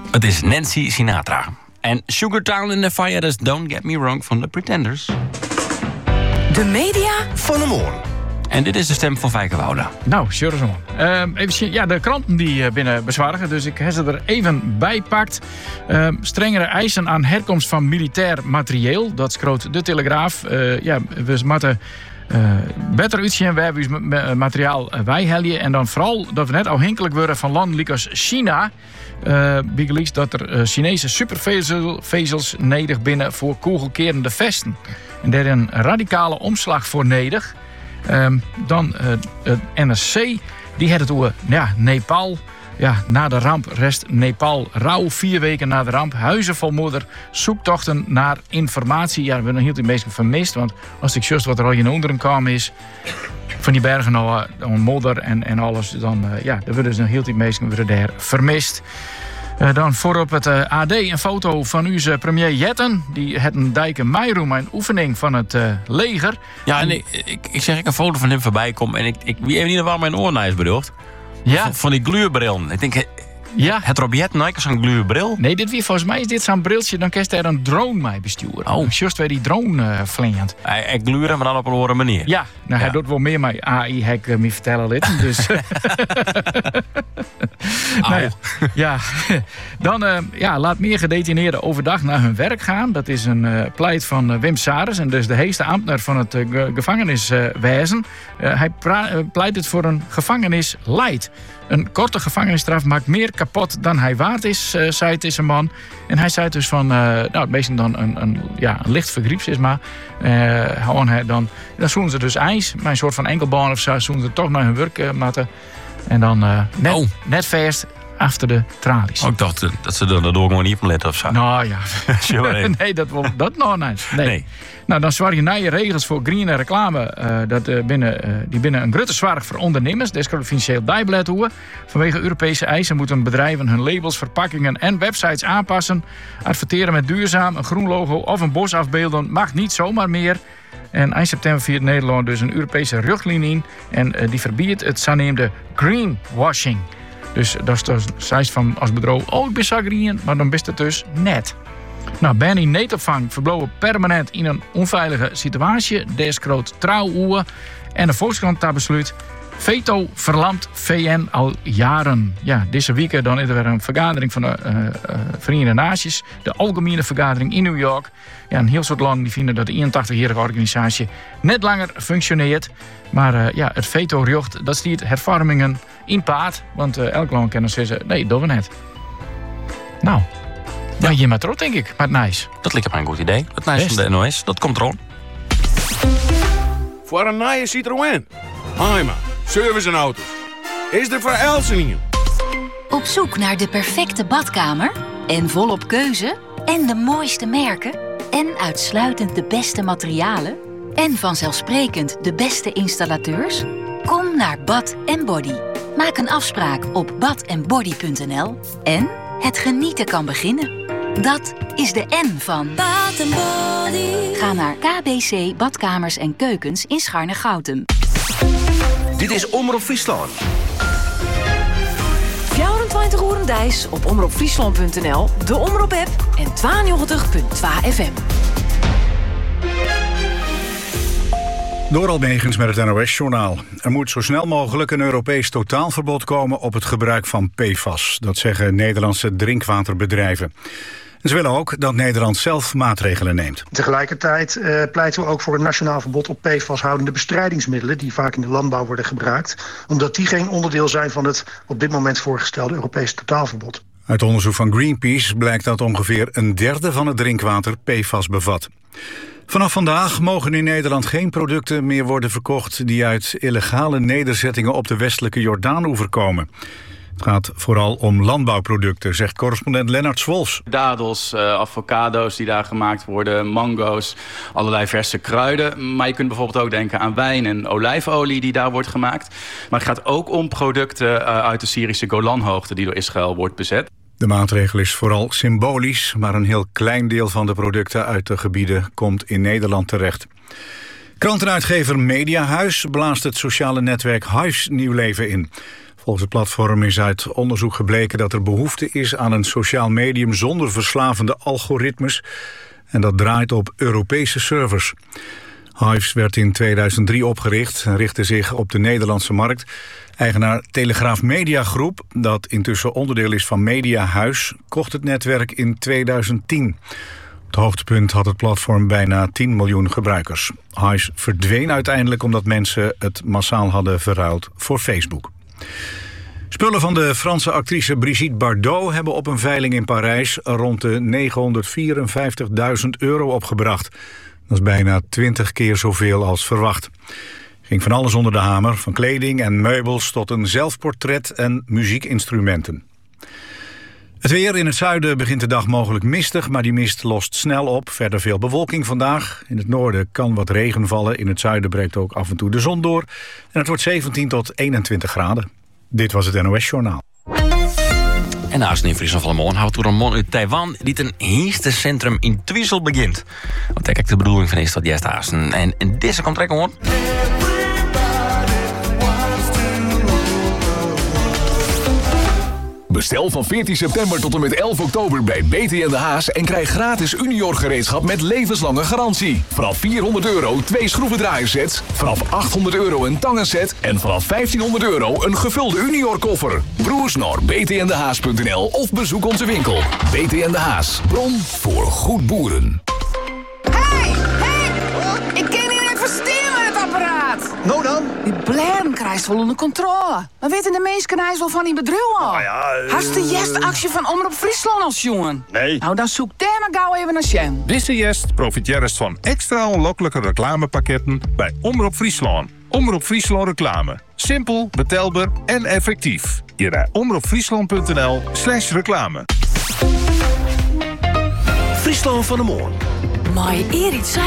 Het is Nancy Sinatra. En Sugartown in the Fire is Don't Get Me Wrong van The Pretenders. De media van de morgen. En dit is de stem van Fijke Wouda. Nou, Sjurreson. De kranten die binnen bezwargen, dus ik heb ze er even bij pakt. Strengere eisen aan herkomst van militair materieel. Dat schroot de Telegraaf. We moeten beter uitzien waar we materiaal bijhelden. En dan vooral dat we net afhankelijk worden van landen als China. Begeleid dat er Chinese supervezels nodig binnen voor kogelkerende vesten. En daar een radicale omslag voor nodig. Dan het NRC, die had het over Nepal. Ja, na de ramp rest Nepal rauw 4 weken na de ramp. Huizen vol modder, zoektochten naar informatie. Ja, we hebben heel die meesten vermist. Want als ik juist wat er al in onderen kwam is... van die bergen al modder en alles... dan worden dus nog heel die meesten daar vermist. Dan voorop het AD een foto van onze premier Jetten. Die had een dijken meiroem, een oefening van het leger. Ja, en ik zeg een foto van hem voorbij kom en ik weet niet waar mijn oornijs bedoelt. Ja. Van die gluurbril. Ik denk, het Robjet nou zo'n gluurbril? Nee, volgens mij is dit zo'n briltje. Dan kan je daar een drone mee besturen. Oh. Just weer die drone vliegend. Hij gluren, maar dan op een andere manier. Ja, hij doet wel meer mee AI, heb ik me vertellen dit. Dus. Dan laat meer gedetineerden overdag naar hun werk gaan. Dat is een pleit van Wim Sares. En dus de heegste ambtenaar van het gevangeniswezen. Hij pleit het voor een gevangenislight. Een korte gevangenisstraf maakt meer kapot dan hij waard is, zei deze man. En hij zei dus van, het meestal dan een licht vergriepsisma. Dan zoen ze dus ijs, maar een soort van enkelbaan of zo, zoen ze toch naar hun werk matten. En dan net verst achter de tralies. Ik dacht dat ze er door gewoon niet op letten of zo. Nou ja, nee, dat nog niet. Nee. Nou, dan zwaar je nieuwe regels voor green reclame. Die binnen een grote zorg voor ondernemers. Deze kan financieel dijbeleid houden. Vanwege Europese eisen moeten bedrijven hun labels, verpakkingen en websites aanpassen. Adverteren met duurzaam, een groen logo of een bos afbeelden mag niet zomaar meer. En eind september viert Nederland dus een Europese richtlinie in. En die verbiedt het zogenaamde greenwashing. Dus dat is dus zijst van als bedrijf, ik ben zo green, maar dan best het dus net. Nou, Benny Neetopvang verbleven permanent in een onveilige situatie. Deze groot trouwoe. En de Volkskrant daar besluit. Veto verlamt VN al jaren. Ja, deze week dan is er weer een vergadering van de Verenigde Naties. De algemene vergadering in New York. Ja, een heel soort landen die vinden dat de 81-jarige organisatie net langer functioneert. Maar het veto-recht, dat stiert hervormingen in paard. Want elk land kan dan zeggen, nee, dat doen we net. Nou, dan je maar trots, denk ik. Maar nice. Dat lijkt me een goed idee. Het nice van de NOS, dat komt erom. Voor een nieuwe Citroën. Heima, service en auto's. Is er voor Elsen. Op zoek naar de perfecte badkamer? En volop keuze? En de mooiste merken? En uitsluitend de beste materialen? En vanzelfsprekend de beste installateurs? Kom naar Bad & Body. Maak een afspraak op badandbody.nl. En het genieten kan beginnen. Dat is de N van Bad & Body. Ga naar KBC Badkamers en Keukens in Scharne-Goutem. Dit is Omroep Friesland. 24 uur Dijs op omroepfriesland.nl, de Omroep-app en 92.2 FM. Door Almegens met het NOS-journaal. Er moet zo snel mogelijk een Europees totaalverbod komen op het gebruik van PFAS. Dat zeggen Nederlandse drinkwaterbedrijven. Ze willen ook dat Nederland zelf maatregelen neemt. Tegelijkertijd pleiten we ook voor een nationaal verbod op PFAS-houdende bestrijdingsmiddelen die vaak in de landbouw worden gebruikt, omdat die geen onderdeel zijn van het op dit moment voorgestelde Europese totaalverbod. Uit onderzoek van Greenpeace blijkt dat ongeveer een derde van het drinkwater PFAS bevat. Vanaf vandaag mogen in Nederland geen producten meer worden verkocht die uit illegale nederzettingen op de westelijke Jordaanoever komen. Het gaat vooral om landbouwproducten, zegt correspondent Lennart Swolfs. Dadels, avocado's die daar gemaakt worden, mango's, allerlei verse kruiden. Maar je kunt bijvoorbeeld ook denken aan wijn en olijfolie die daar wordt gemaakt. Maar het gaat ook om producten uit de Syrische Golanhoogte die door Israël wordt bezet. De maatregel is vooral symbolisch, maar een heel klein deel van de producten uit de gebieden komt in Nederland terecht. Krantenuitgever Mediahuis blaast het sociale netwerk Hives nieuw leven in. Volgens het platform is uit onderzoek gebleken dat er behoefte is aan een sociaal medium zonder verslavende algoritmes. En dat draait op Europese servers. Hives werd in 2003 opgericht en richtte zich op de Nederlandse markt. Eigenaar Telegraaf Media Groep, dat intussen onderdeel is van Mediahuis, kocht het netwerk in 2010. Op het hoogtepunt had het platform bijna 10 miljoen gebruikers. Hives verdween uiteindelijk omdat mensen het massaal hadden verruild voor Facebook. Spullen van de Franse actrice Brigitte Bardot hebben op een veiling in Parijs rond de €954.000 opgebracht. Dat is bijna 20 keer zoveel als verwacht. Ging van alles onder de hamer, van kleding en meubels tot een zelfportret en muziekinstrumenten. Het weer in het zuiden begint de dag mogelijk mistig, maar die mist lost snel op. Verder veel bewolking vandaag. In het noorden kan wat regen vallen. In het zuiden breekt ook af en toe de zon door. En het wordt 17 tot 21 graden. Dit was het NOS Journaal. En naast in Friesland van de Moon houdt Ramon uit Taiwan die een eerste centrum in Twiesel begint. Wat denk ik de bedoeling van is dat juist haast. En deze komt trekken hoor. Bestel van 14 september tot en met 11 oktober bij BT en de Haas en krijg gratis Unior gereedschap met levenslange garantie. Vanaf €400 2 schroevendraaiersets, vanaf €800 een tangenset en vanaf €1500 een gevulde Unior koffer. Broers naar btndehaas.nl of bezoek onze winkel. BT en de Haas, bron voor goed boeren. Hey! Ik kan niet even stil met het apparaat. Nou dan? Die blaren krijgt wel onder controle. Maar weten de meesten wel van die bedrijven al? Hast de Jest-actie van Omroep Friesland als jongen? Nee. Nou, dan zoek daar maar gauw even naar Sjen. Deze Jest profiteert van extra onlokkelijke reclamepakketten bij Omroep Friesland. Omroep Friesland reclame. Simpel, betaalbaar en effectief. Hier naar omroepfriesland.nl/reclame. Friesland van de Moon. Maar Erik zei